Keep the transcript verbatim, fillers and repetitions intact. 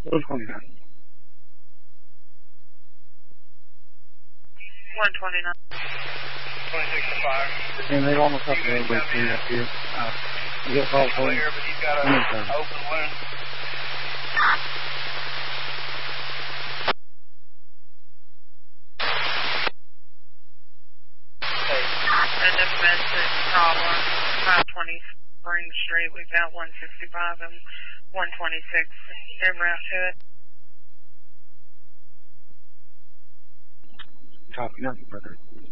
one twenty-nine. one twenty-nine. twenty-six to five. And they almost have to everybody clean up here. Uh, you get a call for clear, but he's got an open wound. A domestic problem, five twenty Spring Street. We've got one sixty-five and one twenty-six en route to it. Copy, nothing further.